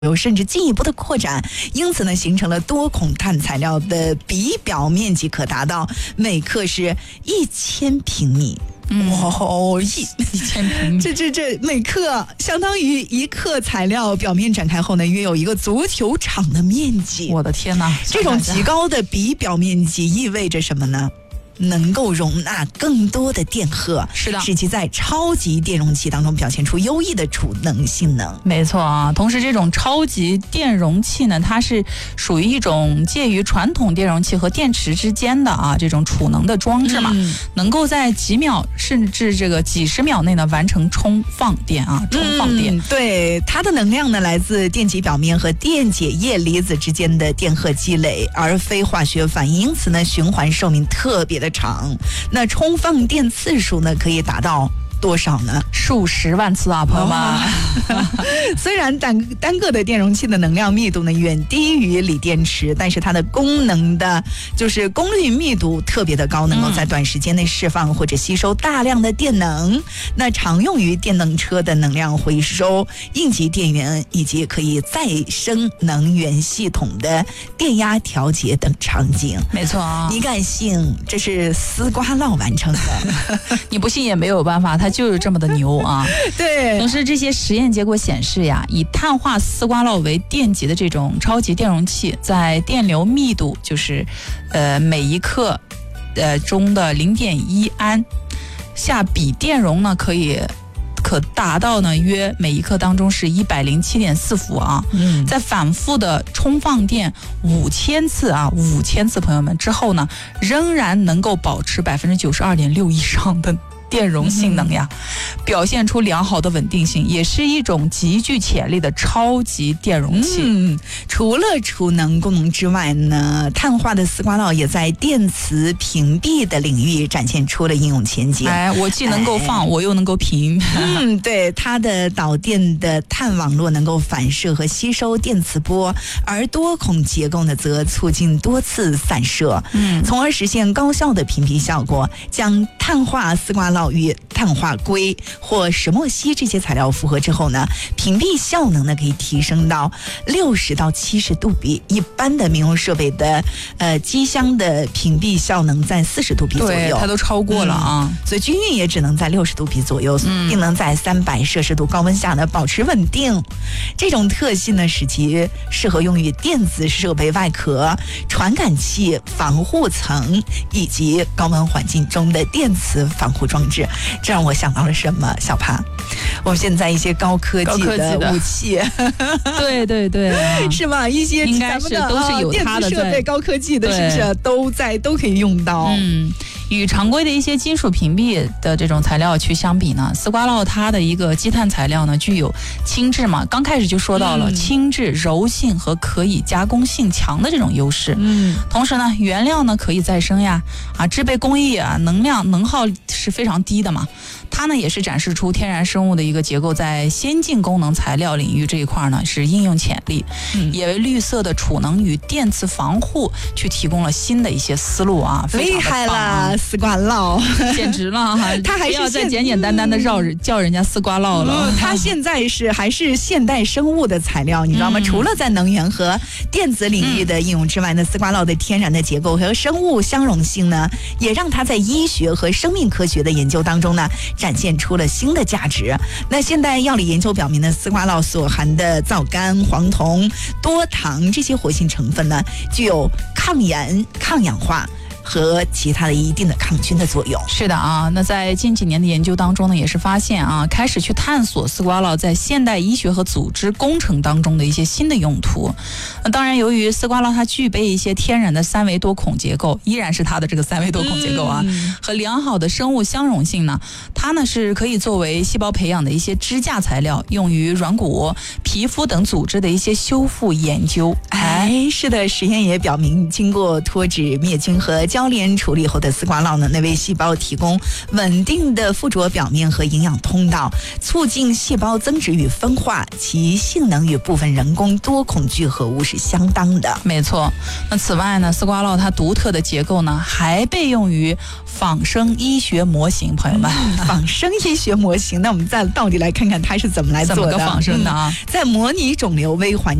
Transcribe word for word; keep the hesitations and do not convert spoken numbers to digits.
有甚至进一步的扩展，因此呢，形成了多孔碳材料的比表面积可达到每克是一千平米。哇，一一千平米， 这这这每克相当于一克材料表面展开后呢，约有一个足球场的面积。 我的天哪！ 这种极高的比表面积意味着什么呢？能够容纳更多的电荷， 是的， 使其在超级电容器当中表现出优异的储能性能。 没错啊，同时这种超级电容器呢，它是属于一种介于传统电容器和电池之间的啊这种储能的装置嘛，嗯、能够在几秒甚至这个几十秒内呢完成充放电啊，充放电。 嗯、对，它的能量呢来自电极表面和电解液离子之间的电荷积累，而非化学反应，因此呢循环寿命特别的长，那充放电次数呢可以达到多少呢？ 数十万次啊，朋友们！ 哦、虽然单单个的电容器的能量密度呢远低于锂电池，但是它的功能的就是功率密度特别的高，能够在短时间内释放或者吸收大量的电能。嗯、那常用于电动车的能量回收、应急电源以及可以再生能源系统的电压调节等场景。 没错啊， 你敢信这是丝瓜烙完成的？ 你不信也没有办法，它就是这么的牛啊！ 对， 同时这些实验结果显示呀，以碳化丝瓜烙为电极的这种超级电容器，在电流密度就是呃每一克呃中的零点一安下比电容呢，可以可达到呢约每一克当中是一百零七点四伏啊。嗯，在反复的充放电五千次啊，五千次朋友们之后呢，仍然能够保持百分之九十二点六以上的电容性能呀，表现出良好的稳定性，也是一种极具潜力的超级电容器。 嗯，除了储能功能之外呢，碳化的丝瓜烙也在电磁屏蔽的领域展现出了应用前景。 哎，我既能够放，哎、我又能够屏。 嗯，对，它的导电的碳网络能够反射和吸收电磁波，而多孔结构呢，则促进多次散射，嗯，从而实现高效的屏蔽效果，将碳化丝瓜烙与碳化硅或石墨烯这些材料复合之后呢，屏蔽效能呢可以提升到六十到七十度比一般的民用设备的呃机箱的屏蔽效能在四十度比左右， 对，它都超过了啊、 嗯，所以均匀也只能在六十度比左右，嗯、并能在三百摄氏度高温下呢保持稳定。这种特性呢，使其适合用于电子设备外壳、传感器、防护层以及高温环境中的电磁防护装置。这让我想到了什么？小帕，我们现在一些高科技的武器， 对对对、啊， 是吧？一些应该是都是有它的电子设备、高科技的，是不是都在都可以用到？ 嗯。与常规的一些金属屏蔽的这种材料去相比呢，丝瓜烙它的一个积碳材料呢，具有轻质嘛，刚开始就说到了、嗯、轻质、柔性和可以加工性强的这种优势。嗯，同时呢，原料呢可以再生呀，啊，制备工艺啊，能量能耗是非常低的嘛。它呢也是展示出天然生物的一个结构在先进功能材料领域这一块呢是应用潜力，嗯、也为绿色的储能与电磁防护去提供了新的一些思路啊， 厉害了，丝瓜烙简直了哈！它还是不要再简简单单的绕人、嗯、叫人家丝瓜烙了。 嗯、它现在是还是现代生物的材料，你知道吗？嗯、除了在能源和电子领域的应用之外呢，丝瓜烙的天然的结构和生物相容性呢，也让它在医学和生命科学的研究当中呢。展现出了新的价值。那现代药理研究表明呢，丝瓜烙所含的皂苷、黄酮、多糖这些活性成分呢，具有抗炎、抗氧化和其他的一定的抗菌的作用。 是的啊，那在近几年的研究当中呢，也是发现啊，开始去探索丝瓜烙在现代医学和组织工程当中的一些新的用途。那当然，由于丝瓜烙它具备一些天然的三维多孔结构，依然是它的这个三维多孔结构啊，嗯、和良好的生物相容性呢，它呢是可以作为细胞培养的一些支架材料，用于软骨、皮肤等组织的一些修复研究。哎。 哎，是的，实验也表明，经过脱脂灭菌和交联处理后的丝瓜酪呢，能为细胞提供稳定的附着表面和营养通道，促进细胞增殖与分化，其性能与部分人工多孔聚合物是相当的。 没错。那此外呢，丝瓜酪它独特的结构呢，还被用于仿生医学模型。朋友们， 嗯、仿生医学模型，那我们再到底来看看它是怎么来做的？ 怎么个仿生的啊？ 嗯、在模拟肿瘤微环